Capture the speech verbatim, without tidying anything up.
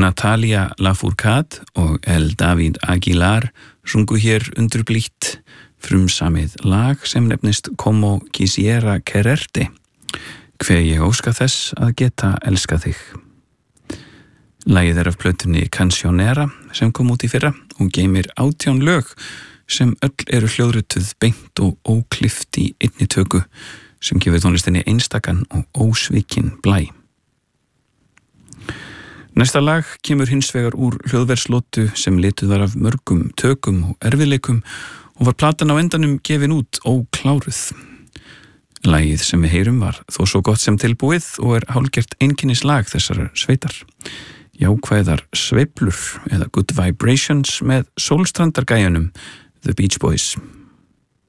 Natalia Lafourcade og El David Aguilar sungu hér undurblítt frumsamið lag sem nefnist Como quisiera quererte, hve ég óska þess að geta elskað þig. Lagið er af plötunni Cancionera sem kom út í fyrra og geymir átján lög sem öll eru hljóðrituð beint og óklift í einni töku sem gefur tónlistinni einstakan og ósvikinn blæ. Næsta lag kemur hins vegar úr hljóðverslotu sem lituð var af mörgum tökum og erfiðleikum og var platan á endanum gefin út ókláruð. Lagið sem við heyrum var þó svo gott sem tilbúið og er hálfgert einkennislag þessar sveitar. Jákvæðar sveiflur eða good vibrations með sólstrandargæjunum The Beach Boys.